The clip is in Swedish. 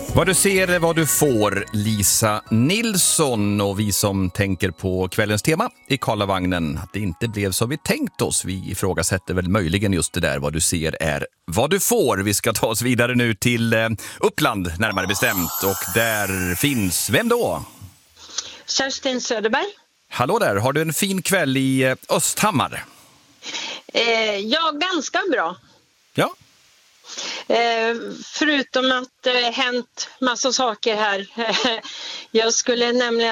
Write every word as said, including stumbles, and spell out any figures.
Vad du ser är vad du får, Lisa Nilsson, och vi som tänker på kvällens tema i Karlavagnen, att det inte blev så vi tänkt oss. Vi ifrågasätter väl möjligen just det där, vad du ser är vad du får. Vi ska ta oss vidare nu till eh, Uppland närmare bestämt, och där finns, vem då? Kerstin Söderberg. Hallå där, har du en fin kväll i eh, Östhammar? Eh, ja, ganska bra. Ja. Eh, förutom att det eh, hänt massa saker här. Jag skulle nämligen